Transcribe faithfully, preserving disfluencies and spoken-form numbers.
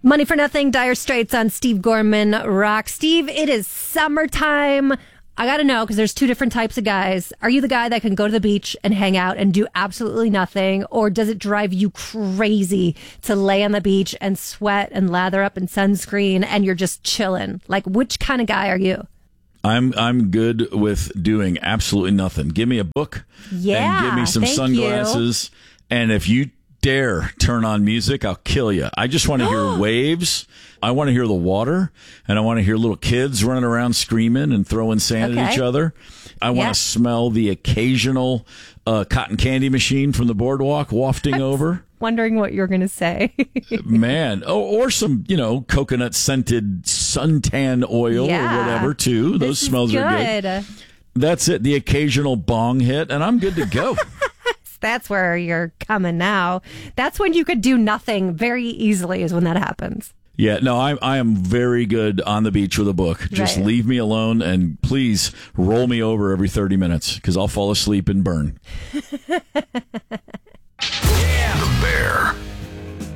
Money for Nothing, Dire Straits on Steve Gorman Rock. Steve, it is summertime. I got to know, because there's two different types of guys. Are you the guy that can go to the beach and hang out and do absolutely nothing? Or does it drive you crazy to lay on the beach and sweat and lather up in sunscreen and you're just chilling? Like, which kind of guy are you? I'm I'm good with doing absolutely nothing. Give me a book yeah, and give me some sunglasses. You. And if you dare turn on music, I'll kill you. I just want to hear waves. I want to hear the water, and I want to hear little kids running around screaming and throwing sand okay. at each other. I want yeah. to smell the occasional uh, cotton candy machine from the boardwalk wafting over. Wondering what you're going to say. Man, oh, or some, you know, coconut scented suntan oil yeah. or whatever, too. Those this smells good. are good. That's it. The occasional bong hit, and I'm good to go. That's where you're coming now. That's when you could do nothing very easily, is when that happens. Yeah, no, I, I am very good on the beach with a book. Just right. leave me alone, and please roll me over every thirty minutes, because I'll fall asleep and burn.